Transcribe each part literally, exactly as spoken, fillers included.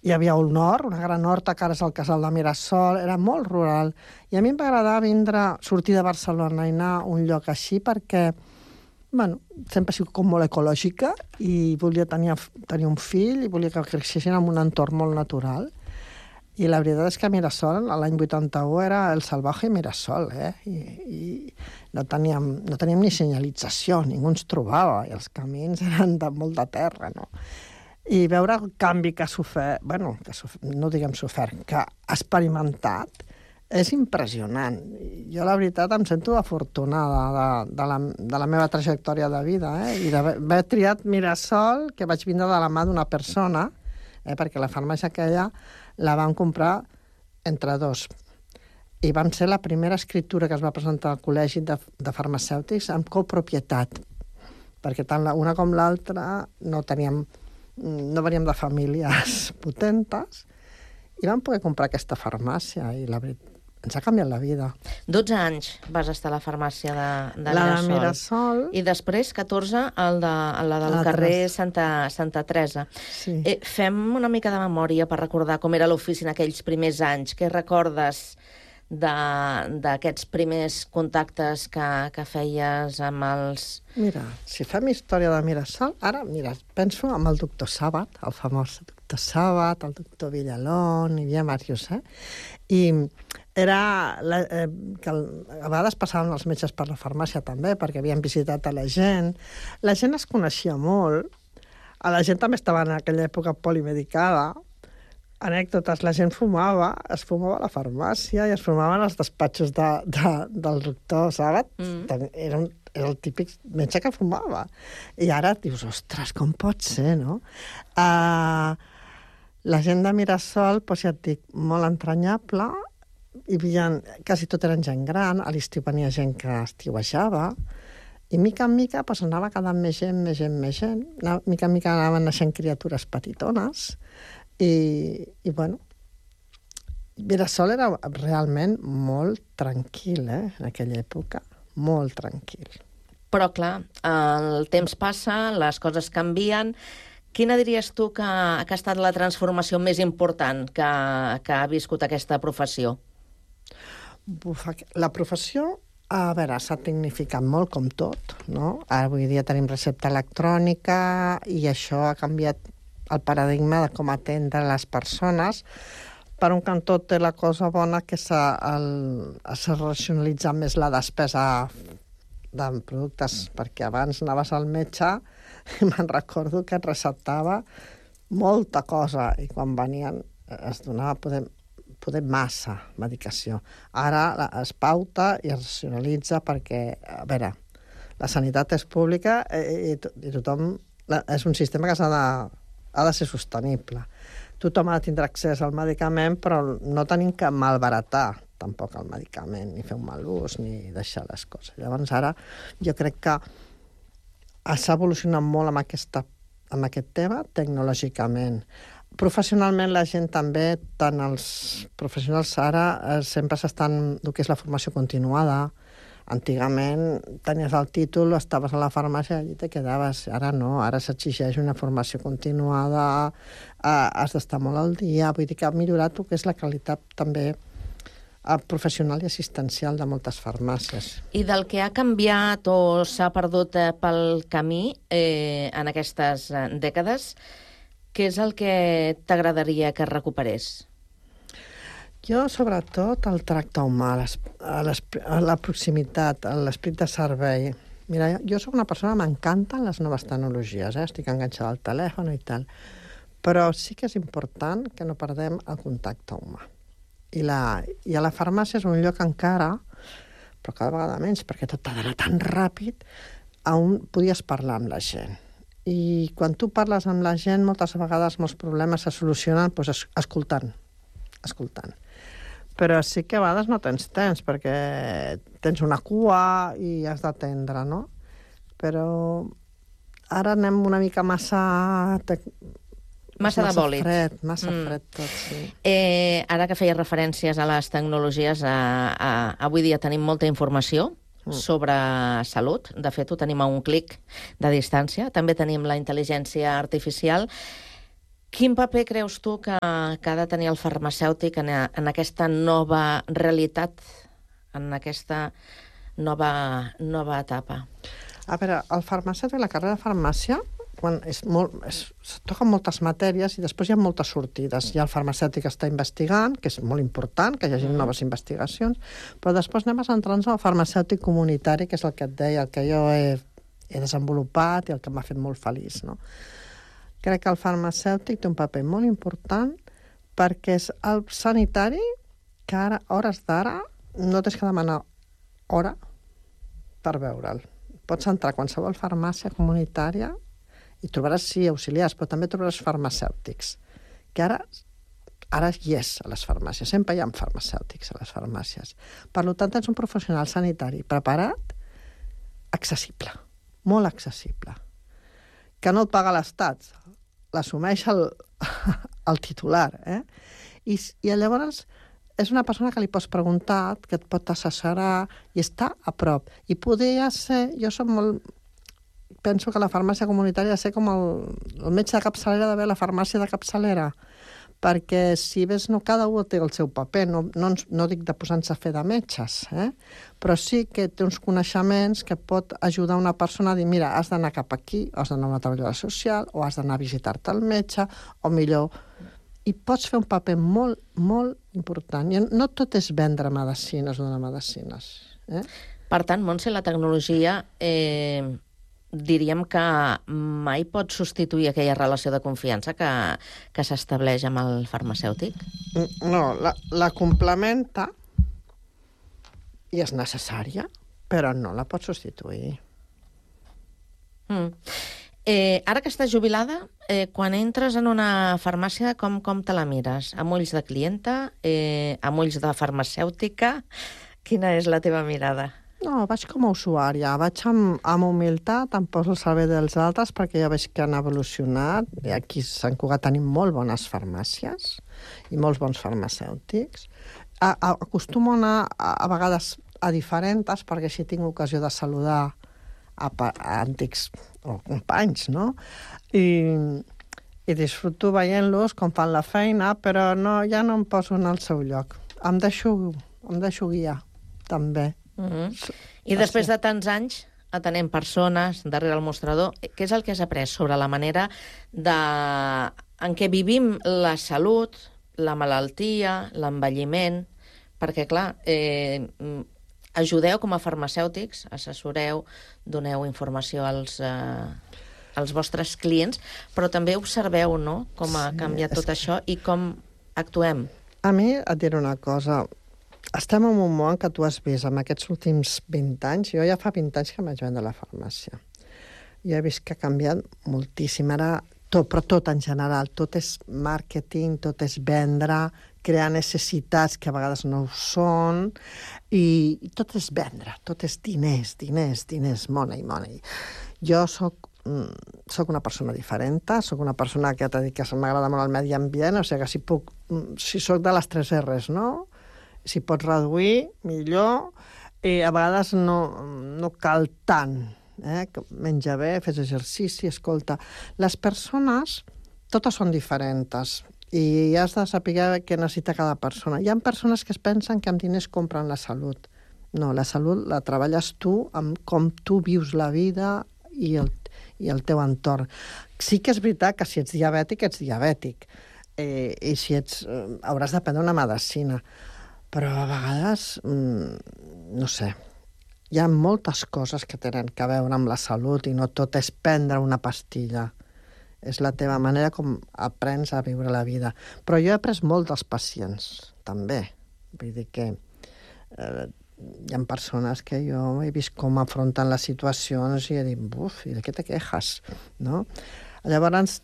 hi havia un hort, una gran horta, que ara és el casal de Mirasol, era molt rural. I a mi em va agradar vindre, sortir de Barcelona i anar a un lloc així perquè, bueno, sempre he sigut com molt ecològica i volia tenir, tenir un fill i volia que creixessin en un entorn molt natural. I la veritat és que Mirasol, l'any vuitanta-u, era el salvaje Mirasol, eh? I, i no, teníem, no teníem ni senyalització, ningú ens trobava, i els camins eren de molt de terra, no? I veure el canvi que ha sofert, bueno, que sofert, no diguem sofert, que ha experimentat, és impressionant. Jo, la veritat, em sento afortunada de, de, la, de la meva trajectòria de vida, eh? I d'haver triat Mirasol, que vaig vindre de la mà d'una persona, eh? Perquè la farmàcia aquella la vam comprar entre dos. I vam ser la primera escriptura que es va presentar al Col·legi de, de Farmacèutics amb copropietat, perquè tant la una com l'altra no teníem, no veníem de famílies potentes, i vam poder comprar aquesta farmàcia, i la veritat, ens ha canviat la vida. dotze anys vas estar a la farmàcia de, de la Mirasol. de Mirasol. I després, catorze, el de, la del La carrer Teresa. Santa, Santa Teresa. Sí. Eh, fem una mica de memòria per recordar com era l'ofici en aquells primers anys. Què recordes d'aquests primers contactes que, que feies amb els... Mira, si fem història de Mirasol, ara, mira, penso amb el doctor Sàbat, el famós doctor Sàbat, el doctor Villalón, hi havia diversos, eh? I era... La, eh, que el, a vegades passaven els metges per la farmàcia també, perquè havien visitat a la gent. La gent es coneixia molt. A la gent també estava en aquella època polimedicada. Anècdotes, la gent fumava, es fumava a la farmàcia i es fumaven als despatxos de, de, del doctor Sàbat. Mm. Era, un, era el típic metge que fumava. I ara dius, ostres, com pot ser, no? Uh, la gent de Mirasol, doncs ja et dic, molt entranyable. Hi havia, quasi tot eren gent gran, a l'estiu venia gent que estiuejava, i mica en mica doncs, anava quedant més gent, més gent, més gent. Mica en mica anaven naixent criatures petitones. I, i bueno, Mirasol era realment molt tranquil, eh, en aquella època, molt tranquil. Però, clar, el temps passa, les coses canvien. Quina diries tu que, que ha estat la transformació més important que, que ha viscut aquesta professió? Buf, la professió, a veure, s'ha tecnificat molt, com tot, no? Ara, avui dia tenim recepta electrònica i això ha canviat el paradigma de com atendre les persones. Per un cantó té la cosa bona que s'ha racionalitzat més la despesa de productes, perquè abans anaves al metge i me'n recordo que et receptava molta cosa i quan venien es donava poder, poder massa medicació. Ara es pauta i es racionalitza perquè, a veure, la sanitat és pública i, i tothom... És un sistema que s'ha de ha de ser sostenible. Tothom ha de tindre accés al medicament, però no tenim que malbaratar tampoc el medicament, ni fer un mal ús, ni deixar les coses. Llavors ara jo crec que s'ha evolucionat molt amb, aquesta, amb aquest tema tecnològicament. Professionalment la gent també, tant els professionals ara, eh, sempre s'estan, el que és la formació continuada. Antigament tenies el títol, estaves a la farmàcia i te quedaves. Ara no, ara s'exigeix una formació continuada, eh, has d'estar molt al dia, vull dir que ha millorat el que és la qualitat també eh, professional i assistencial de moltes farmàcies. I del que ha canviat o s'ha perdut eh, pel camí eh, en aquestes eh, dècades, què és el que t'agradaria que es recuperés? Jo, sobretot, el tracte humà, a la proximitat, l'esperit de servei. Mira, jo soc una persona que m'encanten les noves tecnologies, eh? Estic enganxada al telèfon i tal, però sí que és important que no perdem el contacte humà. I, la, i a la farmàcia és un lloc encara, però cada vegada menys, perquè tot ha d'anar tan ràpid, on podies parlar amb la gent. I quan tu parles amb la gent, moltes vegades molts problemes se solucionen doncs, escoltant, escoltant. Però sí que a vegades no tens temps, perquè tens una cua i has d'atendre, no? Però ara anem una mica massa... Massa de bòlit. Massa fred, massa mm. fred tot, sí. Eh, ara que feies referències a les tecnologies, a, a, avui dia tenim molta informació mm. sobre salut. De fet, ho tenim a un clic de distància. També tenim la intel·ligència artificial. Quin paper creus tu que, que ha de tenir el farmacèutic en, en aquesta nova realitat, en aquesta nova, nova etapa? A veure, el farmacèutic, la carrera de farmàcia, quan és molt, és, es toquen moltes matèries i després hi ha moltes sortides. Ja el farmacèutic està investigant, que és molt important, que hi hagi mm. noves investigacions, però després anem a centrar-nos al farmacèutic comunitari, que és el que et deia, el que jo he, he desenvolupat i el que m'ha fet molt feliç, no? Crec que el farmacèutic té un paper molt important perquè és el sanitari que ara, hores d'ara, no tens que demanar hora per veure'l. Pots entrar a qualsevol farmàcia comunitària i trobaràs, sí, auxiliars, però també trobaràs farmacèutics, que ara, ara hi és a les farmàcies. Sempre hi ha farmacèutics a les farmàcies. Per tant, tens un professional sanitari preparat, accessible, molt accessible, que no et paga l'Estat, l'assumeix el, el titular. Eh? I, I llavors és una persona que li pots preguntar, que et pot assessorar, i està a prop. I podria ser... Jo soc molt... Penso que la farmàcia comunitària ha de ser com el, el metge de capçalera d'haver la farmàcia de capçalera, perquè si ves, no, cada un té el seu paper, no, no, no dic de posar-nos a fer de metges, eh? Però sí que té uns coneixements que pot ajudar una persona a dir, mira, has d'anar cap aquí, o has d'anar a una treballadora social, o has d'anar a visitar-te al metge, o millor... I pots fer un paper molt, molt important. I no tot és vendre medicines o donar medicines. Eh? Per tant, Montse, la tecnologia... Eh... diríem que mai pot substituir aquella relació de confiança que, que s'estableix amb el farmacèutic? No, la, la complementa i és necessària, però no la pot substituir. Mm. Eh, ara que estàs jubilada, eh, quan entres en una farmàcia, com, com te la mires? Amb ulls de clienta? Eh, amb ulls de farmacèutica? Quina és la teva mirada? No, vaig com a usuària, vaig amb, amb humilitat, em poso al servei dels altres perquè ja veig que han evolucionat. I aquí a Sant Cugat tenim molt bones farmàcies i molts bons farmacèutics. A, a, acostumo a anar a, a vegades a diferents perquè així tinc ocasió de saludar a, a antics o companys, no? I, i disfruto veient-los com fan la feina, però no, ja no em poso en el seu lloc. Em deixo, em deixo guiar, també. Mm-hmm. I després de tants anys atenent persones darrere el mostrador, què és el que has après sobre la manera de... en què vivim la salut, la malaltia, l'envelliment? Perquè, clar, eh, ajudeu com a farmacèutics, assessoreu, doneu informació als, eh, als vostres clients, però també observeu, no?, com ha canviat sí, tot que... això i com actuem. A mi, et diré una cosa... Estem en un món que tu has vist en aquests últims vint anys. Jo ja fa vint anys que vaig vendre a la farmàcia. Jo he vist que ha canviat moltíssim. Ara, tot, però tot en general, tot és màrqueting, tot és vendre, crear necessitats que a vegades no ho són, i, i tot és vendre, tot és diners, diners, diners, money, money. Jo soc soc una persona diferent, soc una persona que t'ha dit que m'agrada molt el medi ambient, o sigui que si puc, si soc de les tres R's, no? Si pots reduir, millor, i a vegades no, no cal tant. Eh? Menja bé, fes exercici, escolta. Les persones, totes són diferents, i has de saber què necessita cada persona. Hi ha persones que es pensen que amb diners compren la salut. No, la salut la treballes tu, amb com tu vius la vida i el, i el teu entorn. Sí que és veritat que si ets diabètic, ets diabètic, eh, i si ets, eh, hauràs de prendre una medicina. Però a vegades, mmm, no sé, hi ha moltes coses que tenen a veure amb la salut i no tot és prendre una pastilla. És la teva manera com aprens a viure la vida. Però jo he après molt dels pacients, també. Vull dir que eh, hi ha persones que jo he vist com afronten les situacions i he dit, buf, i de què te quejas? No? Llavors,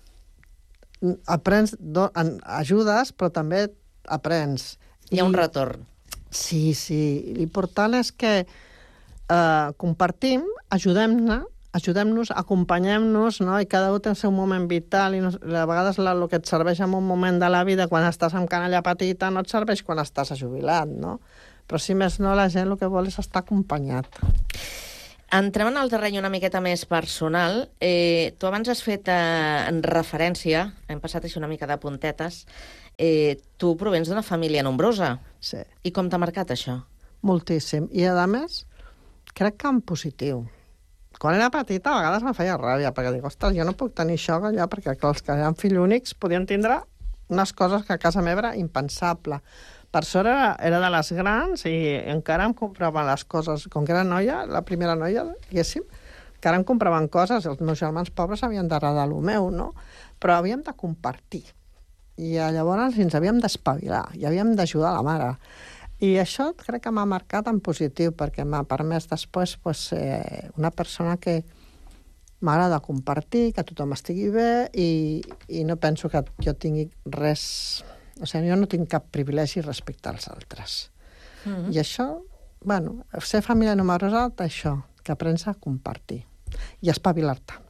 aprens, do, ajudes, però també aprens. Hi ha un retorn. Sí, sí. L'important és que eh, compartim, ajudem-ne, ajudem-nos, acompanyem-nos, no? I cada un té el seu moment vital i no, a vegades la, el que et serveix en un moment de la vida quan estàs amb canalla petita no et serveix quan estàs jubilat, no? Però si més no, la gent el que vol és estar acompanyat. Entrem en el terreny una miqueta més personal. Eh, tu abans has fet eh, en referència, hem passat així una mica de puntetes, eh, tu provens d'una família nombrosa. Sí. I com t'ha marcat això? Moltíssim. I, a més, crec que en positiu. Quan era petita, a vegades em feia ràbia, perquè dic, ostres, jo no puc tenir això allà, perquè clar, els que eren fill únics podien tindre unes coses que a casa meva era impensable. Per sort era, era de les grans i encara em compraven les coses. Com que era noia, la primera noia, diguéssim, encara em compraven coses. Els meus germans pobres havien d'agradar el meu, no? Però havíem de compartir. I llavors ens havíem d'espavilar i havíem d'ajudar la mare. I això crec que m'ha marcat en positiu, perquè m'ha permès després pues, ser una persona que m'agrada compartir, que tothom estigui bé i, i no penso que jo tingui res... O sigui, jo no tinc cap privilegi respecte als altres. Mm-hmm. I això, bueno, ser família numerosa, això, que aprens a compartir i espavilar-te.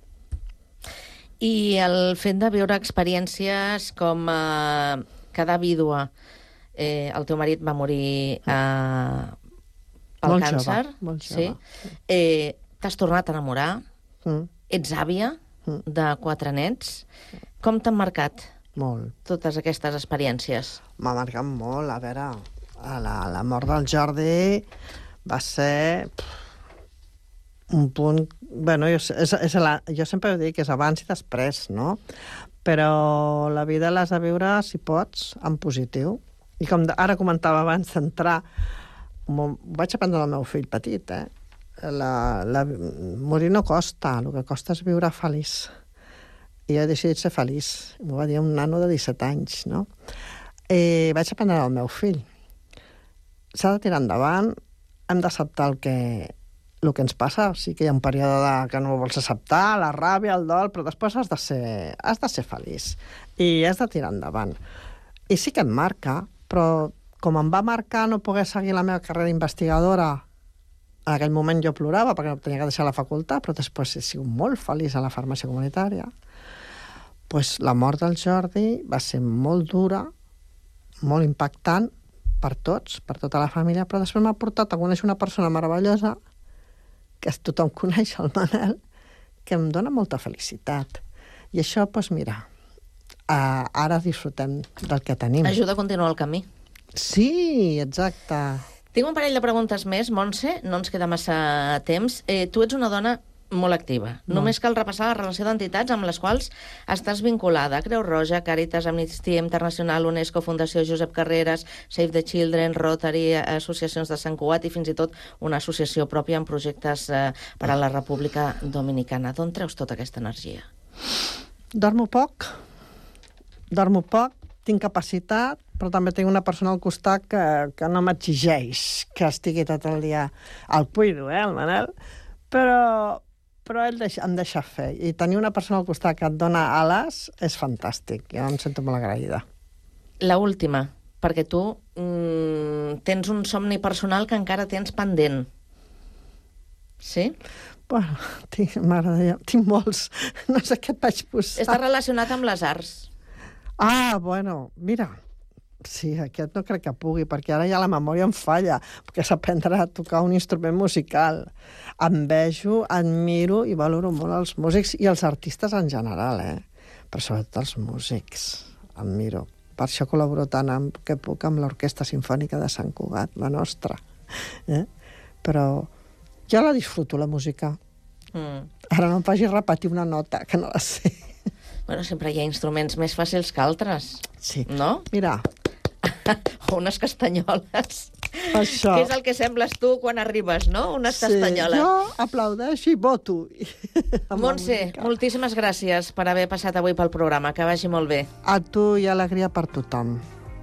I el fet de viure experiències com eh, cada vídua, Eh, el teu marit va morir eh, pel molt càncer. Jove, molt sí? jove. Eh, T'has tornat a enamorar. Mm. Ets àvia mm. de quatre nets. Com t'han marcat molt totes aquestes experiències? M'ha marcat molt. A veure, a la, la mort del Jordi va ser pff, un punt... Bueno, jo, és, és la, jo sempre dic que és abans i després, no? Però la vida l'has de viure, si pots, en positiu. I com ara comentava abans d'entrar, vaig aprendre del meu fill petit, eh? La, la, morir no costa, el que costa és viure feliç. I jo he decidit ser feliç. M'ho va dir un nano de disset anys, no? I vaig aprendre del meu fill. S'ha de tirar endavant, hem d'acceptar el que, el que ens passa. Sí que hi ha un període de, que no ho vols acceptar, la ràbia, el dol, però després has de ser, has de ser feliç. I has de tirar endavant. I sí que et marca, però com em va marcar no poder seguir la meva carrera investigadora, en aquell moment jo plorava perquè no tenia que deixar la facultat, però després he sigut molt feliç a la farmàcia comunitària, pues la mort del Jordi va ser molt dura, molt impactant per tots, per tota la família, però després m'ha portat a conèixer una persona meravellosa, que tothom coneix, el Manel, que em dona molta felicitat. I això, doncs mira, Uh, ara disfrutem del que tenim. Ajuda a continuar el camí. Sí, exacte. Tinc un parell de preguntes més, Montse, no ens queda massa temps. Eh, tu ets una dona molt activa. No. Només cal repassar la relació d'entitats amb les quals estàs vinculada. Creu Roja, Càritas, Amnistia Internacional, UNESCO, Fundació Josep Carreras, Save the Children, Rotary, associacions de Sant Cugat i fins i tot una associació pròpia amb projectes eh, per a la República Dominicana. D'on treus tota aquesta energia? Dormo poc. Dormo poc, tinc capacitat, però també tinc una persona al costat que, que no m'exigeix que estigui tot el dia... El cuido, eh, el Manel? Però, però ell deixa, em deixa fer. I tenir una persona al costat que et dona ales és fantàstic. Jo em sento molt agraïda. La última, perquè tu mm, tens un somni personal que encara tens pendent. Sí? Bueno, tinc, m'agradaria... Tinc molts. No sé què et vaig posar. Està relacionat amb les arts. Ah, bueno, mira, sí, aquest no crec que pugui, perquè ara ja la memòria em falla, perquè s'aprendrà a tocar un instrument musical. Em vejo, admiro i valoro molt els músics i els artistes en general, eh? Però sobretot els músics, admiro. Per això col·laboro tant amb, que puc amb l'Orquestra Simfònica de Sant Cugat, la nostra. Eh? Però jo la disfruto, la música. Mm. Ara no em faci repetir una nota, que no la sé. Bueno, sempre hi ha instruments més fàcils que altres. Sí. No? Mira. O unes castanyoles. Això. Que és el que sembles tu quan arribes, no? Unes sí, castanyoles. Jo aplaudeixo i voto. Montse, moltíssimes gràcies per haver passat avui pel programa. Que vagi molt bé. A tu i alegria per tothom.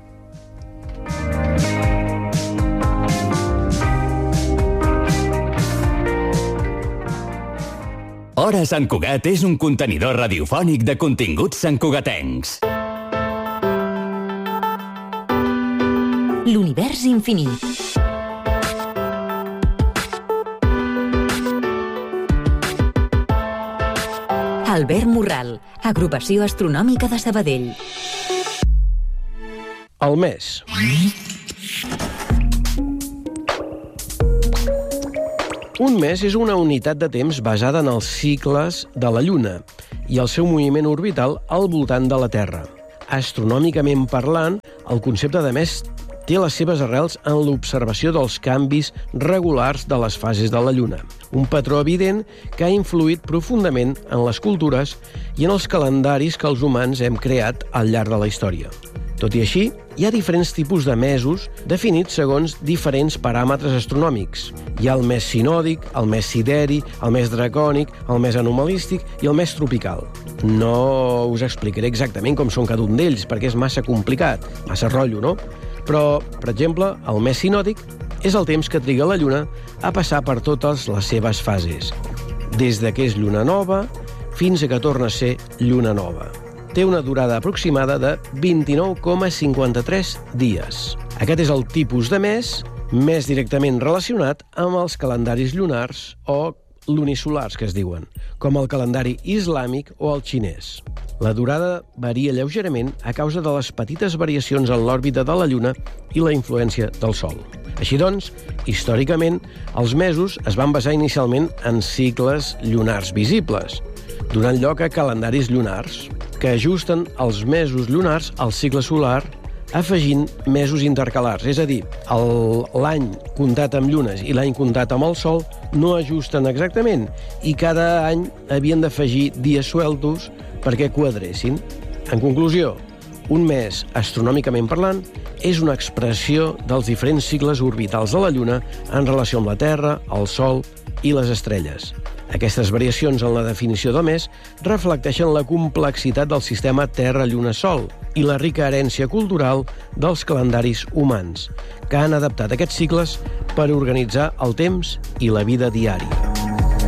Hora Sant Cugat és un contenidor radiofònic de continguts santcugatencs. L'univers infinit. Albert Morral, Agrupació Astronòmica de Sabadell. El mes. Un mes és una unitat de temps basada en els cicles de la Lluna i el seu moviment orbital al voltant de la Terra. Astronòmicament parlant, el concepte de mes té les seves arrels en l'observació dels canvis regulars de les fases de la Lluna, un patró evident que ha influït profundament en les cultures i en els calendaris que els humans hem creat al llarg de la història. Tot i així, hi ha diferents tipus de mesos definits segons diferents paràmetres astronòmics. Hi ha el mes sinòdic, el mes sideri, el mes dracònic, el mes anomalístic i el mes tropical. No us explicaré exactament com són cada un d'ells, perquè és massa complicat, massa rotllo, no? Però, per exemple, el mes sinòdic és el temps que triga la Lluna a passar per totes les seves fases, des de que és lluna nova fins a que torna a ser lluna nova. Té una durada aproximada de vint-i-nou coma cinquanta-tres dies. Aquest és el tipus de mes més directament relacionat amb els calendaris llunars o lunisolars, que es diuen, com el calendari islàmic o el xinès. La durada varia lleugerament a causa de les petites variacions en l'òrbita de la Lluna i la influència del Sol. Així doncs, històricament, els mesos es van basar inicialment en cicles llunars visibles, donant lloc a calendaris llunars, que ajusten els mesos llunars al cicle solar afegint mesos intercalars, és a dir, l'any comptat amb llunes i l'any comptat amb el sol no ajusten exactament i cada any havien d'afegir dies sueltos perquè quadressin. En conclusió, un mes, astronòmicament parlant, és una expressió dels diferents cicles orbitals de la Lluna en relació amb la Terra, el Sol i les estrelles. Aquestes variacions en la definició de mes reflecteixen la complexitat del sistema Terra-Lluna-Sol i la rica herència cultural dels calendaris humans, que han adaptat aquests cicles per organitzar el temps i la vida diària.